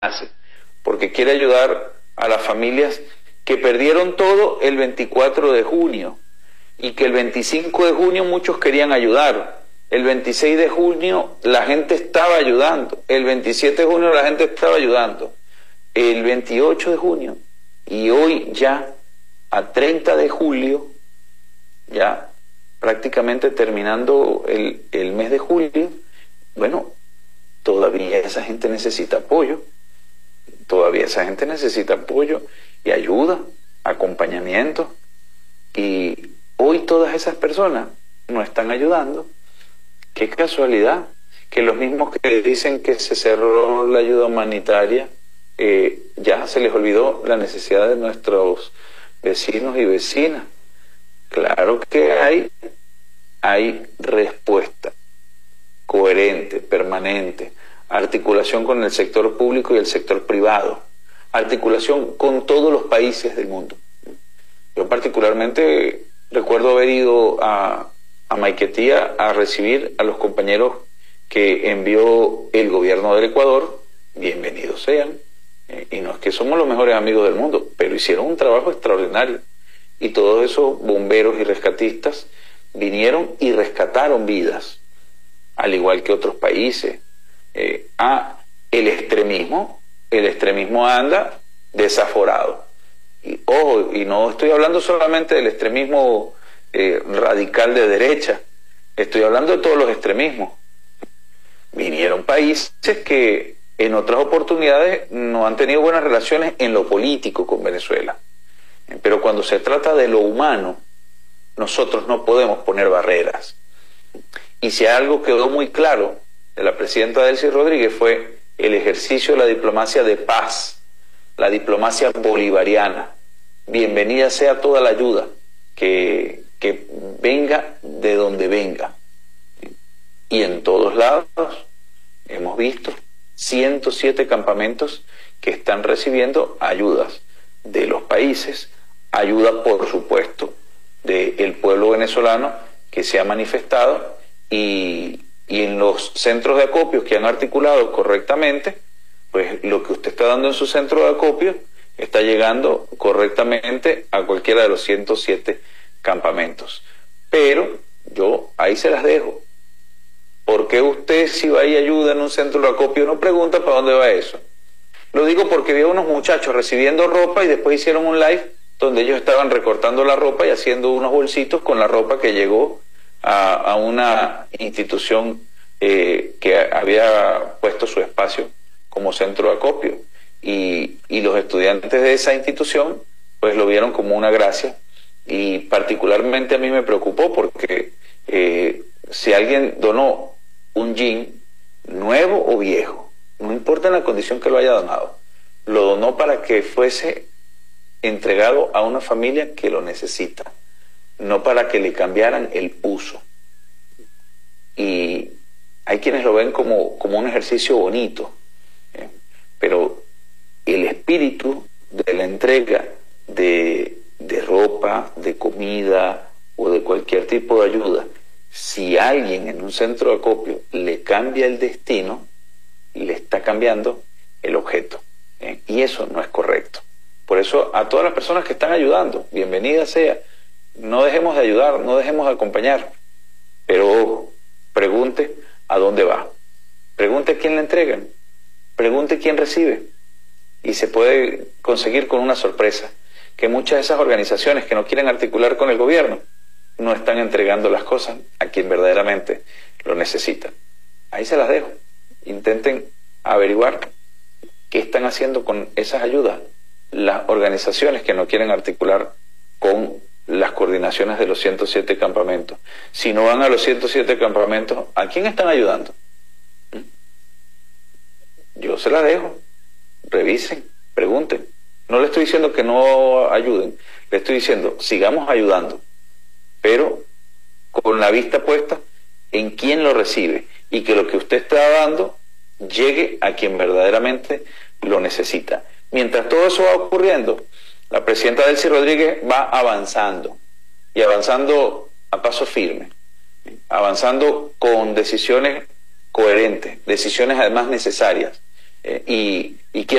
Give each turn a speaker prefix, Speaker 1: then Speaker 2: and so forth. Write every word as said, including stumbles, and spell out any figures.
Speaker 1: hace, porque quiere ayudar a las familias que perdieron todo el veinticuatro de junio y que el veinticinco de junio muchos querían ayudar. El veintiséis de junio la gente estaba ayudando, el veintisiete de junio la gente estaba ayudando, el veintiocho de junio y hoy ya a treinta de julio, ya prácticamente terminando el, el mes de julio, bueno, todavía esa gente necesita apoyo, todavía esa gente necesita apoyo y ayuda, acompañamiento, y hoy todas esas personas no están ayudando. Qué casualidad que los mismos que dicen que se cerró la ayuda humanitaria, eh, ya se les olvidó la necesidad de nuestros vecinos y vecinas. Claro que hay, hay respuesta coherente, permanente, articulación con el sector público y el sector privado, articulación con todos los países del mundo. Yo particularmente recuerdo haber ido a, a Maiquetía a recibir a los compañeros que envió el gobierno del Ecuador, bienvenidos sean, eh, y no es que somos los mejores amigos del mundo, pero hicieron un trabajo extraordinario, y todos esos bomberos y rescatistas vinieron y rescataron vidas, al igual que otros países. Eh, ah, el extremismo, el extremismo anda desaforado. Y ojo, y no estoy hablando solamente del extremismo eh, radical de derecha, estoy hablando de todos los extremismos. Vinieron países que en otras oportunidades no han tenido buenas relaciones en lo político con Venezuela. Pero cuando se trata de lo humano, nosotros no podemos poner barreras. Y si algo quedó muy claro de la presidenta Delcy Rodríguez fue el ejercicio de la diplomacia de paz, la diplomacia bolivariana. Bienvenida sea toda la ayuda que, que venga de donde venga. Y en todos lados hemos visto ciento siete campamentos que están recibiendo ayudas de los países, ayuda por supuesto del pueblo venezolano que se ha manifestado, y, y en los centros de acopio que han articulado correctamente, pues lo que usted está dando en su centro de acopio está llegando correctamente a cualquiera de los ciento siete campamentos. Pero yo ahí se las dejo. ¿Por qué usted, si va y ayuda en un centro de acopio, no pregunta para dónde va eso? Lo digo porque vi a unos muchachos recibiendo ropa y después hicieron un live donde ellos estaban recortando la ropa y haciendo unos bolsitos con la ropa que llegó a, a una institución eh, que había puesto su espacio como centro de acopio. Y, y los estudiantes de esa institución pues lo vieron como una gracia, y particularmente a mí me preocupó porque eh, si alguien donó un jean nuevo o viejo, no importa en la condición que lo haya donado, lo donó para que fuese entregado a una familia que lo necesita, no para que le cambiaran el uso. Y hay quienes lo ven como, como un ejercicio bonito, ¿eh? Pero el espíritu de la entrega de, de ropa, de comida o de cualquier tipo de ayuda, si alguien en un centro de acopio le cambia el destino, le está cambiando el objeto, ¿eh? Y eso no es correcto. Por eso a todas las personas que están ayudando, bienvenida sea, no dejemos de ayudar, no dejemos de acompañar, pero ojo, pregunte a dónde va, pregunte quién le entregan, pregunte quién recibe, y se puede conseguir con una sorpresa, que muchas de esas organizaciones que no quieren articular con el gobierno no están entregando las cosas a quien verdaderamente lo necesita. Ahí se las dejo. Intenten averiguar qué están haciendo con esas ayudas las organizaciones que no quieren articular con las coordinaciones de los ciento siete campamentos. Si no van a los ciento siete campamentos, ¿a quién están ayudando? ¿Mm? Yo se las dejo. Revisen, pregunten. No le estoy diciendo que no ayuden, le estoy diciendo sigamos ayudando, pero con la vista puesta en quién lo recibe, y que lo que usted está dando llegue a quien verdaderamente lo necesita. Mientras todo eso va ocurriendo, la presidenta Delcy Rodríguez va avanzando, y avanzando a paso firme, avanzando con decisiones coherentes, decisiones además necesarias, eh, y, y quiero